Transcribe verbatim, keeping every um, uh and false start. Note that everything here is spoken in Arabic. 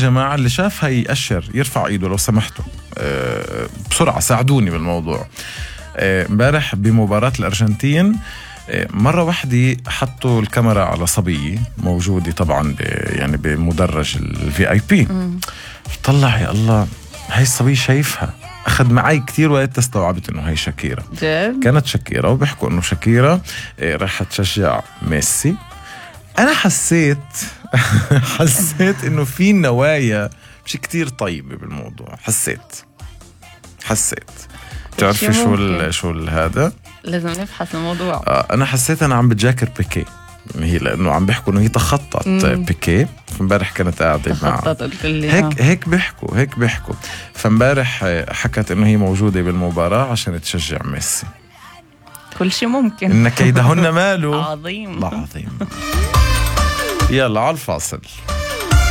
جماعة اللي شافها يأشر يرفع ايده لو سمحتوا أه بسرعة ساعدوني بالموضوع. امبارح أه بمباراة الأرجنتين أه مرة واحدة حطوا الكاميرا على صبية موجودة طبعا يعني بمدرج الفي اي بي. طلع يا الله هاي الصبية شايفها. أخذ معي كتير وقت استوعبت إنه هاي شاكيرا. جد؟ كانت شاكيرا وبيحكوا إنه شاكيرا أه راح تشجع ميسي. أنا حسيت حسيت إنه في نوايا مش كتير طيبة بالموضوع. حسيت حسيت تعرفي شو ال شو ال هذا لازم نبحث الموضوع. آه أنا حسيت أنا عم بتذاكر بيكي هي لأنه عم بيحكوا إنه هي تخطط بيكي. فمبارح كانت قاعدة مع هيك هيك بيحكوا هيك بيحكوا فمبارح حكت إنه هي موجودة بالمباراة عشان تشجع ميسي. كل شيء ممكن. إن كيدهن ماله عظيم عظيم. يلا على الفاصل.